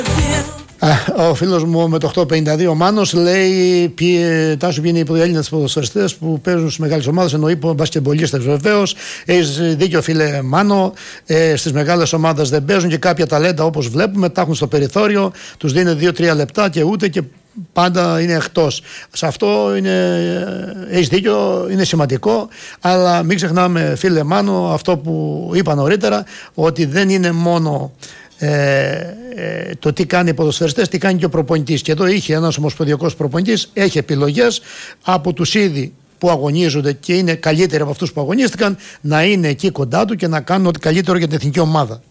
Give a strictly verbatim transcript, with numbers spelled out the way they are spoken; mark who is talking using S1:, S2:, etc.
S1: Ο φίλος μου με το οκτακόσια πενήντα δύο, ο Μάνος, λέει: Τάσου, ποιοι είναι οι Έλληνες ποδοσφαιριστές που παίζουν στις μεγάλες ομάδες, εννοεί μπασκετμπολίστες βεβαίως. Έχεις δίκιο, φίλε Μάνο. Ε, στις μεγάλες ομάδες δεν παίζουν και κάποια ταλέντα, όπως βλέπουμε, τα έχουν στο περιθώριο, τους δίνει δύο τρία λεπτά και ούτε και πάντα είναι εκτός. Σε αυτό είναι, έχεις δίκιο, είναι σημαντικό, αλλά μην ξεχνάμε, φίλε Μάνο, αυτό που είπα νωρίτερα, ότι δεν είναι μόνο Ε, ε, το τι κάνει οι ποδοσφαιριστές, τι κάνει και ο προπονητής. Και εδώ είχε ένας ομοσπονδιακός προπονητής, έχει επιλογές από τους ήδη που αγωνίζονται και είναι καλύτεροι από αυτούς που αγωνίστηκαν, να είναι εκεί κοντά του και να κάνουν ό,τι καλύτερο για την εθνική ομάδα.